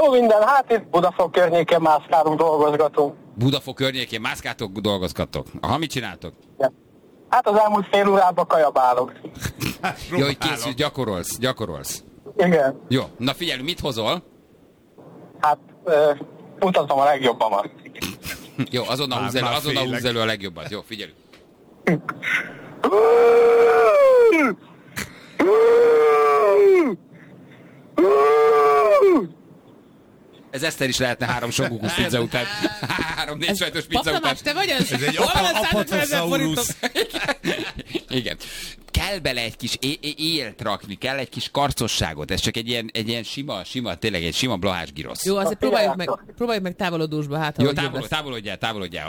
Jó minden, hát itt Budafok környékén mászkálunk, dolgozgatunk. Budafok környékén mászkáltok, dolgozgattok. Aha, mit csináltok? Ja. Hát az elmúlt fél órában kajabálok. Jó, hogy készül, gyakorolsz. Igen. Jó, na figyelj, mit hozol? Hát mutatom a legjobbamat. Jó, azonnal húzz elő a legjobbat. Jó, figyelj. Ez Eszter is lehetne 3 sogukusz pizza után. 3-4 sajtos pizza után. Patamás, te vagy ez? Ez egy apatosaurus. Igen. Kell bele egy kis élt rakni, kell egy kis karcosságot. Ez csak egy ilyen sima, tényleg egy sima blahás girosz. Jó, azért próbáljuk meg távolodósba, hát jó, távolodjál.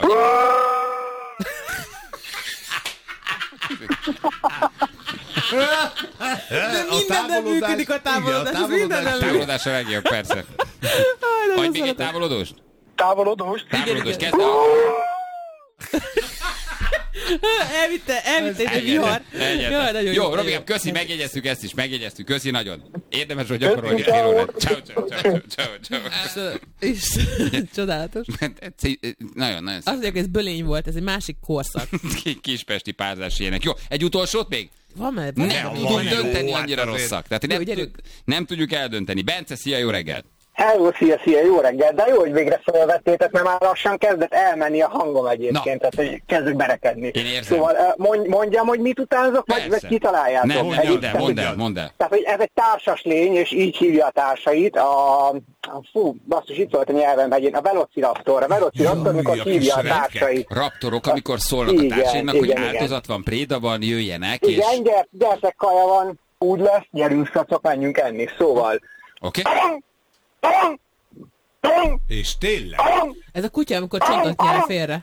Minden működik a távolodás. Távolodás a legjobb, persze. Vagy még egy távolodós? Távolodós, kezd. Elvitte egy vihar. Jó, Robikám, köszi, megjegyeztük ezt is, köszi nagyon. Érdemes, hogy gyakorolni fél órát. Ciao. Csodálatos. Nagyon. Azt mondják, ez bölény volt, ez egy másik korszak. Kispesti párzás ilyenek. Jó, egy utolsót még? Van. Nem tudjuk dönteni, annyira rosszak. Tehát nem tudjuk eldönteni. Bence, szia, jó reggelt! Hello, szia, jó reggel, de jó, hogy végre felvettétek, mert már lassan kezdett elmenni a hangom egyébként, tehát hogy kezdek berekedni. Én érzem. Szóval mondjam, hogy mit utánzok, vagy kitaláljátok? Mondd el. Tehát, hogy ez egy társas lény, és így hívja a társait, basszus, itt volt a nyelvem, a Velociraptor, amikor hívja a társait. Raptorok, amikor szólnak a társainak, hogy áldozat van, préda van, jöjjenek, és... Igen, gyertek, kaja van, úgy lesz, gyerünk, szacok, menjünk enni, szóval... Oké. És tényleg? Ez a kutya, amikor csontot nyer félre.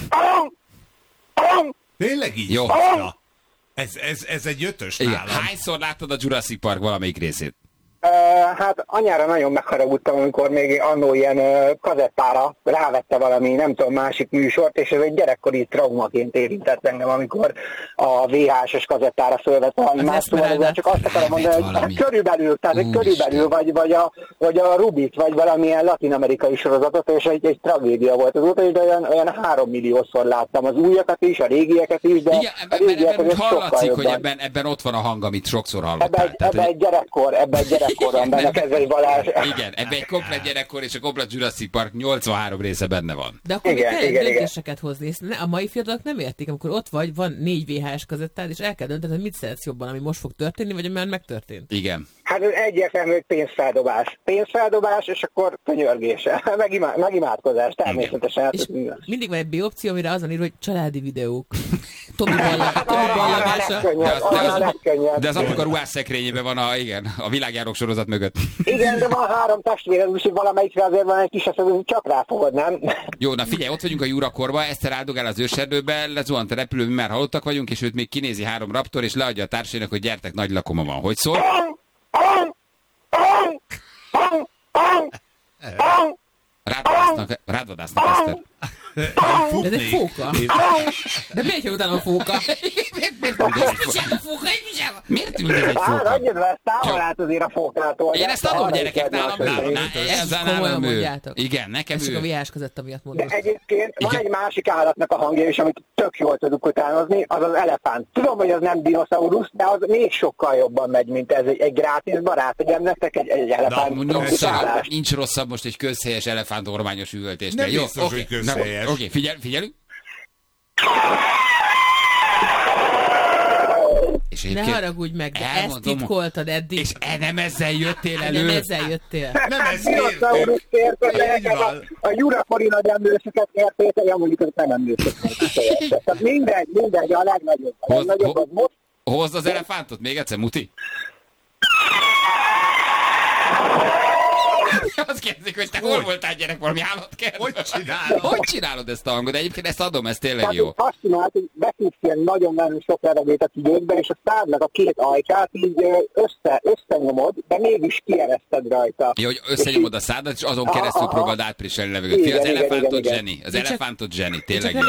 Tényleg így? Jó. Ez egy 5-ös Igen. nálam. Hányszor láttad a Jurassic Park valamelyik részét? Hát anyára nagyon megharagudtam, amikor még annó ilyen kazettára rávette valami, nem tudom, másik műsort, és ez egy gyerekkori traumaként érintett engem, amikor a VHS-es kazettára fölvett valami más, szóval csak azt akarom mondani, hogy körülbelül, vagy a Rubit, vagy valamilyen latin-amerikai sorozatot, és egy tragédia volt azóta, és olyan 3 milliószor láttam az újakat is, a régieket is, de igen, a régieket is hallatszik, hogy ebben ott van a hang, amit sokszor hallottál. Ebben egy gyerekkorban benne kezdve Balázs. Igen, ebben egy komplet gyerekkor és a komplet Jurassic Park 83 része benne van. De akkor kell döntéseket hozni. A mai fiatalok nem értik, amikor ott van 4 VHS kazettád, és el kell dönteni, hogy mit szeretsz jobban, ami most fog történni, vagy ami már megtörtént. Igen. Hát ez egyértelmű, hogy pénzfeldobás, és akkor könyörgés, meg imádkozás, természetesen. Mindig van egy B-opció, amire azon ír, hogy családi videók. Tomi ballagása. De az apuka ruhás szekrényében van a világjárók sorozat mögött. Igen, de van 3 testvérem, úgyhogy valamelyikre azért van egy kis eszedő, csak ráfogod, nem? Jó, na figyelj, ott vagyunk a Jurakorba, Eszter áldogál az őserdőbe, lezuhant a repülő, mi már halottak vagyunk, és őt még kinézi 3 raptor, és leadja a társainak, hogy gyertek, nagy lakoma van. Hogy szól? Rád vadásznak, Eszter. Ez egy fóka. De miért jön utána a fóka? Miért ül egy fóka? Adjad be, ezt távol át azért a fókától. Én ezt adom, gyerekek, nálam. Komolyan mondjátok. Igen, nekem ez csak a VHS között, miatt mondom. De egyébként van egy másik állatnak a hangja is, amit tök jól tudunk utánozni, az az elefánt. Tudom, hogy az nem dinoszaurusz, de az még sokkal jobban megy, mint ez egy grátis barát. Ugye nektek egy elefánt. Nincs rosszabb most egy közhelyes elefántormányos üvöltésnél. Nem biztos, hogy közhelyes. Oké, figyelünk. Ne haragudj meg, de ezt titkoltad eddig. És nem ezzel jöttél elő. Nem ezzel jöttél. Nem ez értél. A Jurafori nagy emlősöket értékel, mondjuk, hogy nem emlősöket. Tehát mindegy, a legnagyobb. Az most. Hozd az elefántot még egyszer, Muti. Azt kérdezik, hogy te hol voltál, gyerek, valami állatkert? Hogy csinálod ezt a hangot? De egyébként ezt adom, ez tényleg jó. Azt csinált, hogy beküldsz ilyen nagyon-nagyon sok levegőt a tüdőkbe, és a szádnak a 2 ajkát így összenyomod, de mégis kiereszted rajta. Jó, hogy összenyomod a szádat, és azon keresztül próbáld átpriselni levegőt. Az elefántot zseni. Az elefántot zseni, tényleg jó.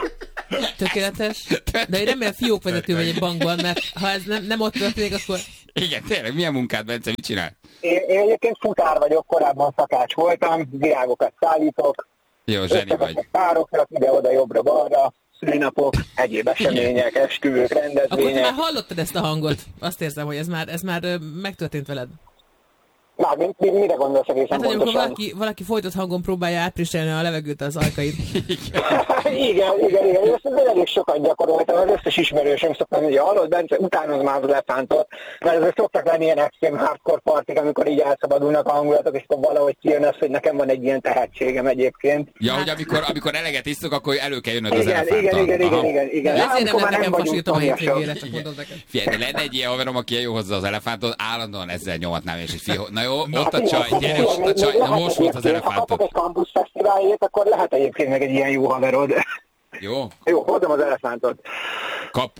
Tökéletes. De én remélem fiókvezető vagy egy bankban, mert ha ez nem ott történik, akkor Igen, tényleg, milyen munkát, Bence, mit csinál? Én egyébként futár vagyok, korábban szakács voltam, virágokat szállítok. Jó, zseni vagy. Pároknak ide-oda, jobbra-balra, szülinapok, egyéb események, esküvők, Akkor te rendezvények. már hallottad ezt a hangot? Azt érzem, hogy ez már megtörtént veled. Már mire gondolsz egészen Hát, hogy amikor pontosan? valaki folytott hangon próbálja átpriselni a levegőt az ajkait. Igen. Ezt elég sokat gyakoroltam, az összes ismerősöm szoktam, hogy hallod, Bence, utánoz már az elefántot, mert ezek szoktak lenni ilyen extrém hardcore partik, amikor így elszabadulnak a hangulatok, és akkor valahogy kijön az, hogy nekem van egy ilyen tehetségem egyébként. Ja, hogy amikor eleget isztok, akkor elő kell jönnöd az elefántal. Igen. De ezért Amikor nem már nekem vagyunk fasítom a szomjasak. hétvégére, csak mondom neked. Figyelj, de lenne egy ilyen haverom, aki jó hozzá az elefántot, állandóan ezzel nyomatnám, és na jó, ott a csaj, gyere, ott a csaj, na most volt az Ha kapok elefántot. egy Campus Fesztiváljét, akkor lehet egyébként meg egy ilyen jó haverod. Jó? Jó, hozom az elefántot. Kap.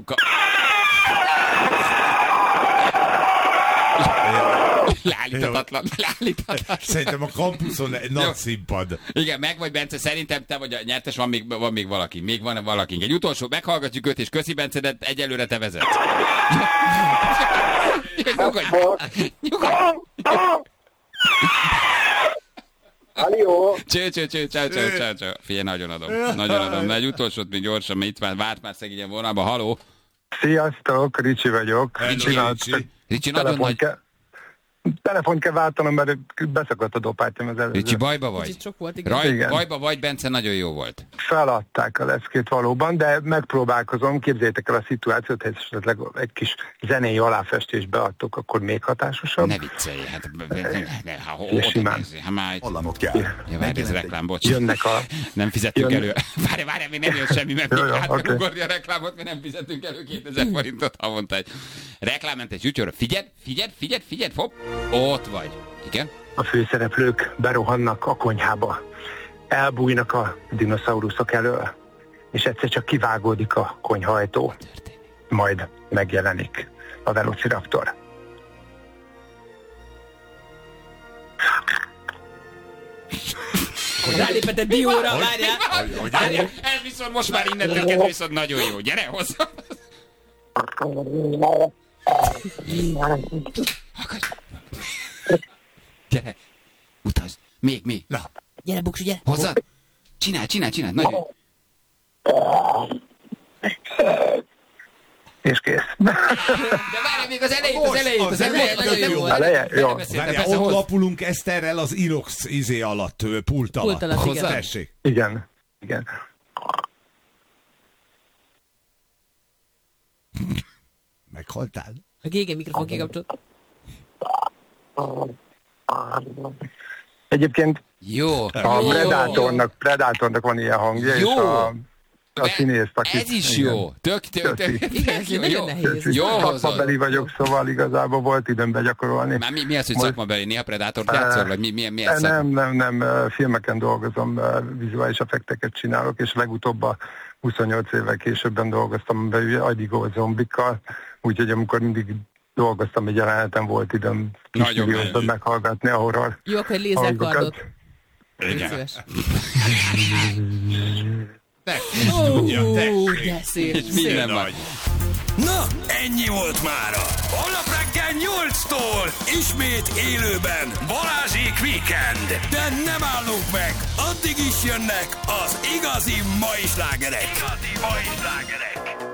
Leállíthatatlan. Szerintem a kampuszon egy nagy színpad. Igen, meg vagy, Bence, szerintem te vagy a nyertes, van még valaki. Még van valakink. Egy utolsó, meghallgatjuk őt, és köszi, Bence, de egyelőre te vezetsz. Nyugodj. Halló! Cső. Figyelj, nagyon adom. De egy utolsót még gyorsan, mert itt várt már szegényen vonalba. Haló? Sziasztok, Ricsi vagyok. Hello, Ricsi. Ricsi, nagyon nagy... Telefont kell váltanom, mert beszakadt a dopátyom az előző. Ricsi, bajba vagy? Kicsit sok volt, igen. Igen. Bajba vagy, Bence, nagyon jó volt. Feladták a leckét valóban, de megpróbálkozom. Képzeljétek el a szituációt, hogy esetleg egy kis zenei aláfestést beadtok, akkor még hatásosabb. Ne viccelj, hát simán. Hallanod kell. Ja, várj, ez reklám, bocs. Jönnek a... Nem fizettünk elő. Várj, még nem jön semmi, mert Jó, át kell oké. ugorni a reklámot, mert nem fizetünk elő 2000 forintot havonta egy reklámmentes ügyőre. Figyeld, hopp, ott vagy. Igen? A főszereplők berohannak a konyhába. Elbújnak a dinoszauruszok elől, és egyszer csak kivágódik a konyhaajtó. Majd megjelenik a Velociraptor. Rálépett egy dióra, várjál. Ez viszont most már innentől kezdve viszont nagyon jó. Gyere hozzá. Gyere. Utazd. Még. Na. Gyere, Buksi, gyere. Hozzad. Csinál. Nagyon jó. És kész. De várj még az elejét. Nagyon jó. Eleje? Jó. Várjál, ott lapulunk Eszterrel az Inox alatt, pult alatt. Pult alatt, igen. Tessék. Igen. Meghaltál? A GG mikrofon kikapcsolt. Egyébként Jó. a Predatornak van ilyen hangja, Jó. és a színész, aki... Ez is jó. Tök Igen, ez nagyon nehéz. Jó Szakmabeli hozod. vagyok, szóval igazából volt időm begyakorolni. Már mi az, hogy szakmabeli? Néha Predátort játszol? Vagy mi ez szakma? Nem, filmeken dolgozom, vizuális effekteket csinálok, és legutóbb a 28 évvel későbben dolgoztam be Agyigó zombikkal, úgyhogy amikor mindig dolgoztam egy jeleneten, volt időm kismilliószor meghallgatni a horror Jó, akkor egy lézerkardot. Igen. De szép. És minden van. Na, ennyi volt mára. Holnap reggel 8-tól ismét élőben Balázsék Weekend. De nem állunk meg, addig is jönnek az igazi mai slágerek.